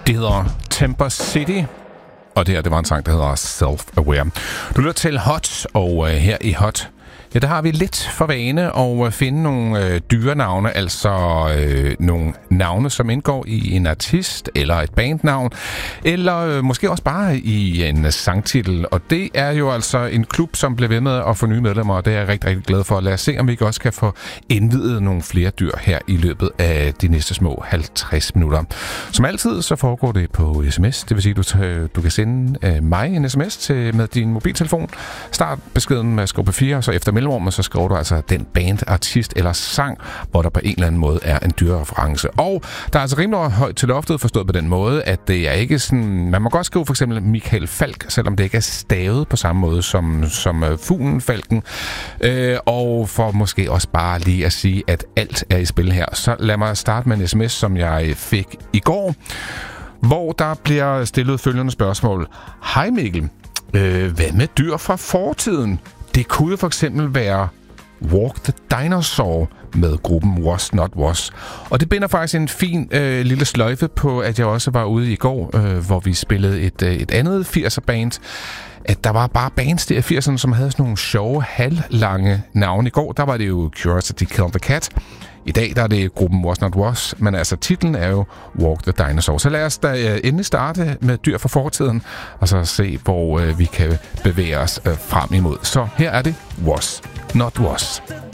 Det hedder Temper City, og det var en sang, der hedder Self-Aware. Du lytter til Hot, og her i Hot, ja, der har vi lidt for vane at finde nogle dyrenavne, altså nogle navne, som indgår i en artist eller et bandnavn, eller måske også bare i en sangtitel. Og det er jo altså en klub, som bliver ved med at få nye medlemmer, og det er jeg rigtig, rigtig glad for. Lad os se, om vi også kan få indvidet nogle flere dyr her i løbet af de næste små 50 minutter. Som altid, så foregår det på sms. Det vil sige, at du kan sende mig en sms med din mobiltelefon. Start beskeden med skub 4, og så efter mellemrummet, så skriver du altså den band, artist eller sang, hvor der på en eller anden måde er en dyrereference. Og der er altså rimelig højt til loftet, forstået på den måde, at det er ikke sådan... Man må godt skrive for eksempel Michael Falk, selvom det ikke er stavet på samme måde som fuglen Falken. Og for måske også bare lige at sige, at alt er i spil her. Så lad mig starte med en sms, som jeg fik i går, hvor der bliver stillet følgende spørgsmål. Hej Mikkel, hvad med dyr fra fortiden? Det kunne for eksempel være Walk the Dinosaur med gruppen Was Not Was. Og det binder faktisk en fin lille sløjfe på, at jeg også var ude i går, hvor vi spillede et andet 80'er-band. At der var bare bands der i 80'erne, som havde sådan nogle sjove, halvlange navne. I går, der var det jo Curiosity Killed the Cat. I dag, der er det gruppen Was Not Was, men altså titlen er jo Walk the Dinosaur. Så lad os da endelig starte med dyr fra fortiden, og så se, hvor vi kan bevæge os frem imod. Så her er det Was Not Was.